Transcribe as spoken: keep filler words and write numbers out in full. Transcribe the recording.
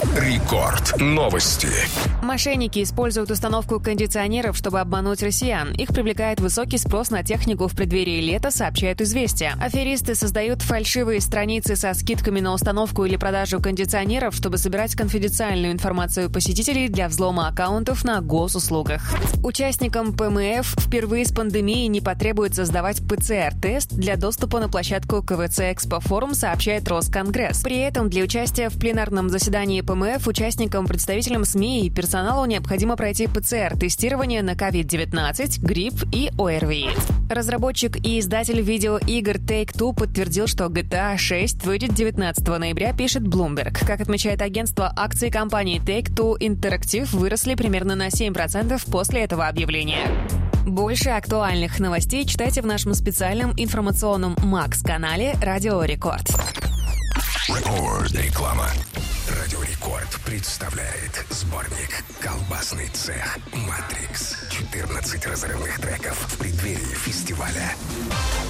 Рекорд. Новости. Мошенники используют установку кондиционеров, чтобы обмануть россиян. Их привлекает высокий спрос на технику в преддверии лета, сообщают «Известия». Аферисты создают фальшивые страницы со скидками на установку или продажу кондиционеров, чтобы собирать конфиденциальную информацию посетителей для взлома аккаунтов на госуслугах. Участникам ПМФ впервые с пандемией не потребуется сдавать ПЦР-тест для доступа на площадку КВЦ «Экспофорум», сообщает Росконгресс. При этом для участия в пленарном заседании ПМФ участникам, представителям СМИ и персоналу необходимо пройти ПЦР-тестирование на ковид девятнадцать, грипп и ОРВИ. Разработчик и издатель видеоигр Take-Two подтвердил, что джи ти эй шесть выйдет девятнадцатого ноября, пишет Bloomberg. Как отмечает агентство, акции компании Take-Two Interactive выросли примерно на семь процентов после этого объявления. Больше актуальных новостей читайте в нашем специальном информационном Макс-канале «Радио Рекорд». Реклама. Радио Рекорд представляет сборник «Колбасный цех Матрикс». четырнадцать разрывных треков в преддверии фестиваля.